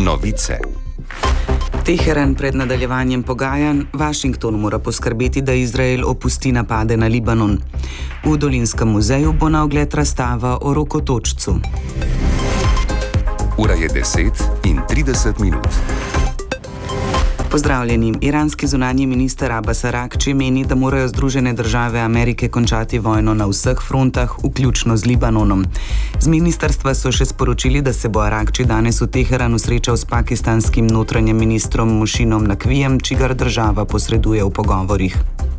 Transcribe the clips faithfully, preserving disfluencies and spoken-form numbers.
Novice. Teheran pred nadaljevanjem pogajanj. Washington mora poskrbeti, da Izrael opusti napade na Libanon. V Dolinskem muzeju bo na ogled razstava o rokotočcu. Ura je deset in trideset minut. Pozdravljeni. Iranski zunanji minister Abbas Aragči meni, da morajo Združene države Amerike končati vojno na vseh frontah, vključno z Libanonom. Z ministrstva so še sporočili, da se bo Aragči danes v Teheranu srečal s pakistanskim notranjim ministrom Moshinom Naqvijem, čigar država posreduje v pogovorih.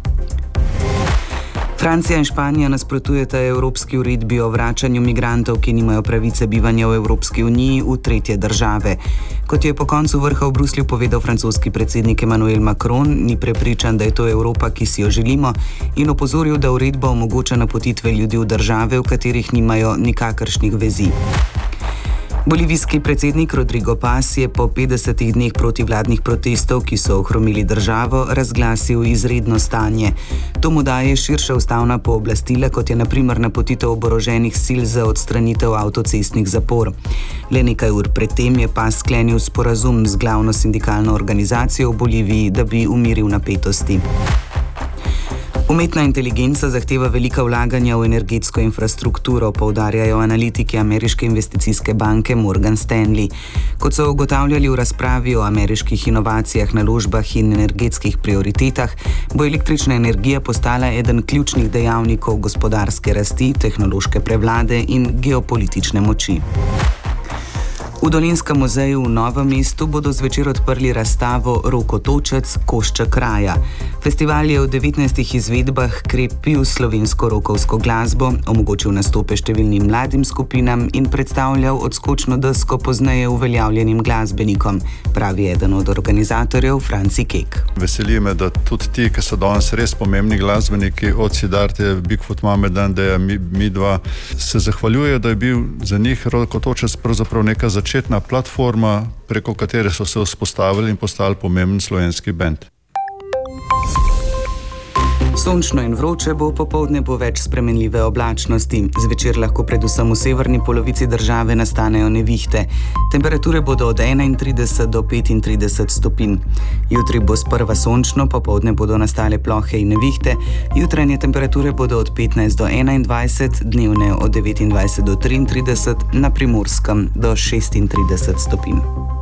Francija in Španija nasprotujeta evropski uredbi o vračanju migrantov, ki nimajo pravice bivanja v Evropski uniji, v tretje države. Kot je po koncu vrha v Bruslju povedal francoski predsednik Emmanuel Macron, ni prepričan, da je to Evropa, ki si jo želimo, in opozoril, da uredba omogoča napotitve ljudi v države, v katerih nimajo nikakršnih vezi. Bolivijski predsednik Rodrigo Paz je po petdesetih dneh protivladnih protestov, ki so ohromili državo, razglasil izredno stanje. To mu daje širša ustavna pooblastila, kot je na primer napotitev oboroženih sil za odstranitev avtocestnih zapor. Le nekaj ur predtem je Paz sklenil sporazum z glavno sindikalno organizacijo v Boliviji, da bi umiril napetosti. Umetna inteligenca zahteva velika vlaganja v energetsko infrastrukturo, poudarjajo analitiki ameriške investicijske banke Morgan Stanley. Kot so ugotavljali v razpravi o ameriških inovacijah, naložbah in energetskih prioritetah, bo električna energija postala eden ključnih dejavnikov gospodarske rasti, tehnološke prevlade in geopolitične moči. V Dolinskem muzeju v Novem mestu bodo zvečer odprli razstavo Rokotočec – košček kraja. Festival je v devetnajstih izvedbah krepil slovensko rokovsko glasbo, omogočil nastope številnim mladim skupinam in predstavljal odskočno desko pozneje uveljavljenim glasbenikom, pravi eden od organizatorjev Franci Kek. Veseli me, da tudi ti, ki so danes res pomembni glasbeniki, od Siddharte, Bigfoot Mohamedandeja, Midva, se zahvaljujejo, da je bil za njih Rokotočec pravzaprav neka začetna platforma, preko katere so se vzpostavili in postali pomemben slovenski bend. Sončno in vroče bo, popoldne bo več spremenljive oblačnosti. Zvečer lahko predvsem v severni polovici države nastanejo nevihte. Temperature bodo od enaintrideset do petintrideset stopinj. Jutri bo sprva sončno, popoldne bodo nastale plohe in nevihte. Jutranje temperature bodo od petnajst do enaindvajset, dnevne od devetindvajset do triintrideset, na Primorskem do šestintrideset stopinj.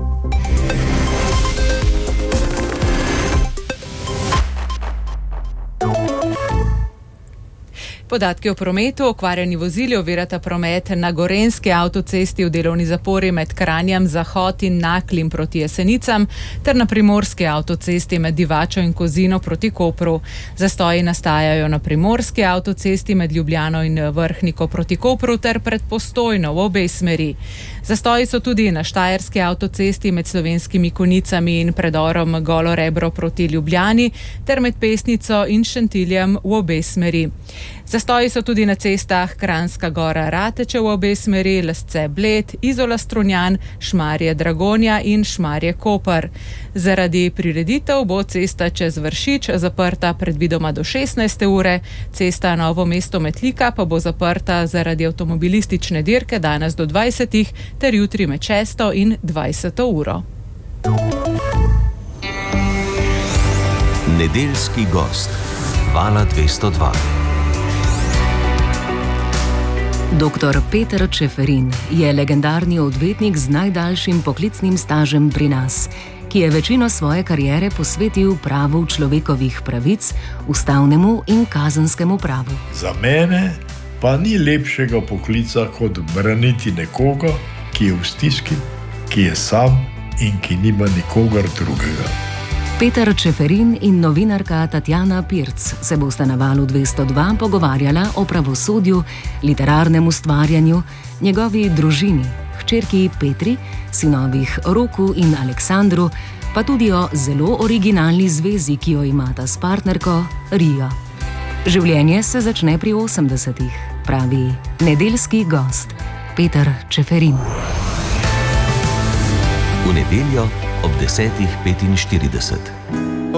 Podatki o prometu. Okvarjeni vozili ovirata promet na Gorenjski avtocesti v delovni zapori med Kranjem Zahod in Naklim proti Jesenicam ter na Primorski avtocesti med Divačo in Kozino proti Kopru. Zastoji nastajajo na Primorski avtocesti med Ljubljano in Vrhniko proti Kopru ter pred Postojno v obe smeri. Zastoji so tudi na Štajerski avtocesti med Slovenskimi Konicami in predorom Golo Rebro proti Ljubljani ter med Pesnico in Šentiljem v obe smeri. Zastoji so tudi na cestah Kranjska Gora Rateče v obe smeri, Lesce Bled, Izola Strunjan, Šmarje Dragonja in Šmarje Koper. Zaradi prireditev bo cesta čez Vršič zaprta predvidoma do šestnajste ure, cesta Novo mesto Metlika pa bo zaprta zaradi avtomobilistične dirke danes do dvajsetih ter jutri med šesto in dvajseto uro. Nedeljski gost Vala dvesto dva. Doktor Peter Čeferin je legendarni odvetnik z najdaljšim poklicnim stažem pri nas, ki je večino svoje kariere posvetil pravu človekovih pravic, ustavnemu in kazenskemu pravu. Za mene pa ni lepšega poklica kot braniti nekoga, ki je v stiski, ki je sam in ki nima nikogar drugega. Peter Čeferin in novinarka Tatjana Pirc se bosta na Valu dvesto dva pogovarjala o pravosodju, literarnem ustvarjanju, njegovi družini, hčerki Petri, sinovih Roku in Aleksandru, pa tudi o zelo originalni zvezi, ki jo imata s partnerko Rijo. Življenje se začne pri osemdesetih, pravi nedeljski gost Peter Čeferin. V nedeljo ob desetih petinštirideset.